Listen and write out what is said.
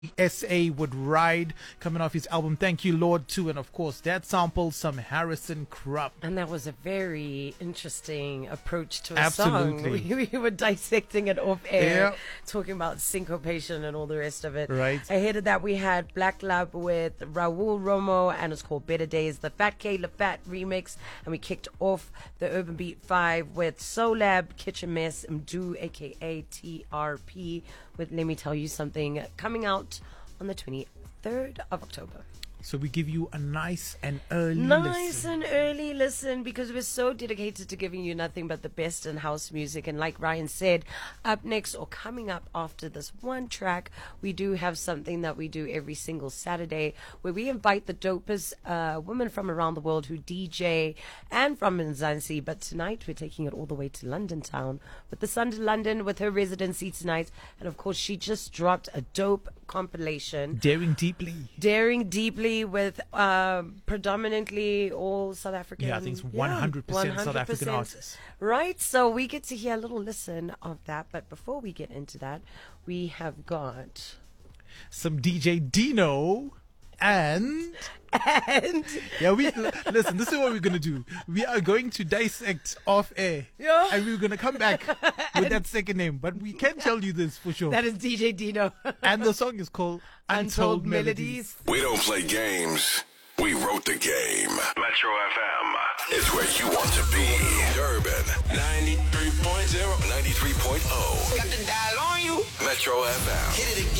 SA would ride, coming off his album Thank You Lord 2, and of course that sampled some Harrison Krupp. And that was a very interesting approach to a Absolutely. song. We were dissecting it off air, talking about syncopation and all the rest of it. Right. Ahead of that, we had Black Lab with Raul Romo, and it's called Better Days, the Fat K LaFat remix. And we kicked off the Urban Beat 5 with Solab, Kitchen Mess, Mdu, aka TRP, with Let Me Tell You Something, coming out on the 23rd of October. So we give you a nice and early listen because we're so dedicated to giving you nothing but the best in house music. And like Ryan said, up next or coming up after this one track, we do have something that we do every single Saturday where we invite the dopest women from around the world who DJ and from Mzansi. But tonight we're taking it all the way to London town with the Sunday London with her residency tonight. And of course, she just dropped a dope compilation. Daring Deeply With predominantly all South African. Yeah, I think it's 100% South African artists. Right, so we get to hear a little listen of that. But before we get into that, we have got some DJ Dino and yeah, listen, this is what we're going to do. We are going to dissect off air. Yeah. And we're going to come back with that second name. But we can tell you this for sure. That is DJ Dino. And the song is called Untold Melodies. We don't play games. We wrote the game. Metro FM is where you want to be. Durban 93.0, 93.0. Got the dial on you. Metro FM. Hit it again.